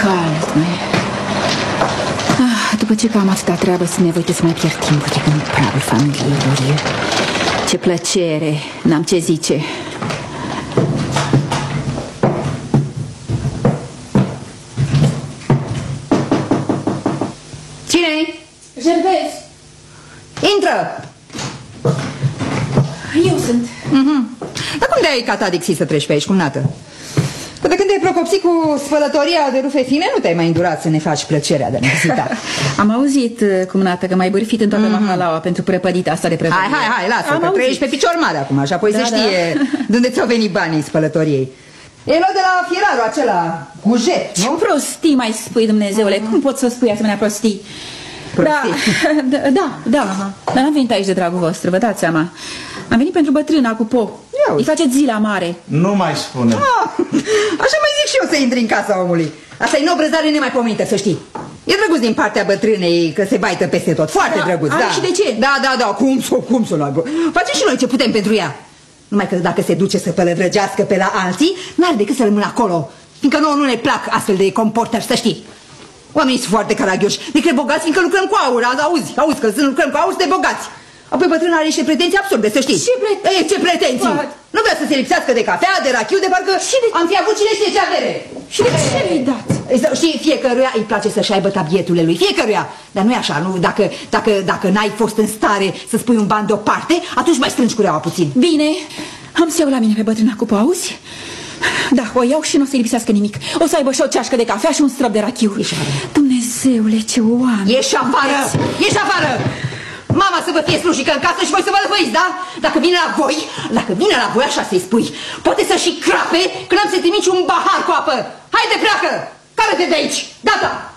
cald, măi. După ce că am atâta treabă să ne voi să mai pierd timpul, că nu prea voi familie. Ce plăcere, n-am ce zice. Cine-i? Gervais. Intră! Eu sunt. Dar cum de-ai catadixit să treci pe aici, cumnată? Că de când te-ai procopsit cu spălătoria de rufe fine, nu te-ai mai îndurat să ne faci plăcerea de a ne vizita. Am auzit, cumnată, că m-ai bârfit în toată mahalaua pentru prăpădita asta de prăpădie. Hai, lasă, că trăiești pe picior mare acum și apoi se știe de unde ți-au venit banii spălătoriei. E luat de la fierarul acela, Gujet, Ce prostii mai spui, Dumnezeule? Cum poți să spui asemenea prostii? Da, dar n-am venit aici de dragul vostru, vă dați seama. Am venit pentru bătrâna cu Po. Îi faceți zila mare. Nu mai spune. Așa mai zic și eu să intri în casa omului. Asta e nobrăzare nemaipomenită, să știi. E drăguț din partea bătrânei că se baită peste tot. Foarte drăguț, da. Și de ce? Da, cum să nu aibă. Facem și noi ce putem pentru ea. Numai că dacă se duce să pălăvrăgească pe la alții, n-are decât să rămână acolo. Fiindcă nouă nu ne plac astfel de comportări, să știi. Oamenii sunt foarte caragioși. Ne cred bogați fiindcă lucrăm cu aur. Auzi că lucrăm cu aur, suntem bogați. Apoi bătrâna are niște pretenții absurde, să știi. Ce pretenții? Nu vrea să se lipsească de cafea, de rachiu, de parcă am fi avut cine știe ce avere. Și de ce mi-ai dat? Știi, fiecăruia îi place să-și aibă tabieturile lui, fiecăruia. Dar nu e așa, nu? Dacă n-ai fost în stare să spui un ban deoparte, atunci mai strângi cureaua puțin. Bine, am să iau la mine pe bătrâna cu Po, auzi? Da, o iau și nu o să-i lipsească nimic. O să aibă și o ceașcă de cafea și un strop de rachiu. Dumnezeule, ce oameni! Ieși afară! Ieși afară! Mama să vă fie slujică în casă și voi să vă lăvăiți, da? Dacă vine la voi, așa să-i spui. Poate să și crape când am să-i trimiți un bahar cu apă. Haide, pleacă! Care-te de aici! Gata!